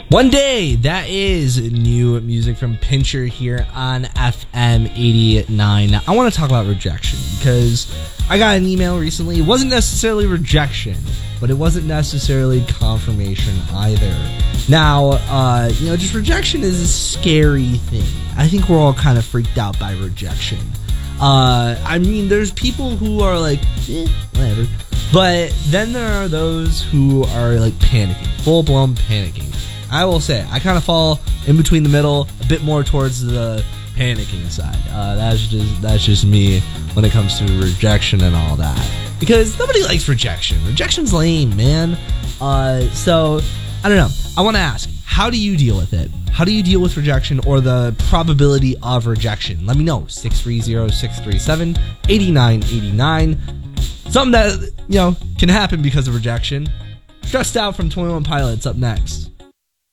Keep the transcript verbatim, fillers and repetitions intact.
One Day, that is new music from Pincher here on F M eighty-nine. Now, I want to talk about rejection because I got an email recently. It wasn't necessarily rejection, but it wasn't necessarily confirmation either. Now, uh, you know, just rejection is a scary thing. I think we're all kind of freaked out by rejection. Uh, I mean, there's people who are like, eh, whatever. But then there are those who are like panicking, full-blown panicking. I will say, I kind of fall in between the middle, a bit more towards the panicking side. Uh, that's just that's just me when it comes to rejection and all that. Because nobody likes rejection. Rejection's lame, man. Uh, so, I don't know. I want to ask, how do you deal with it? How do you deal with rejection or the probability of rejection? Let me know. six three zero, six three seven, eight nine eight nine. Something that, you know, can happen because of rejection. Stressed Out from twenty-one Pilots up next.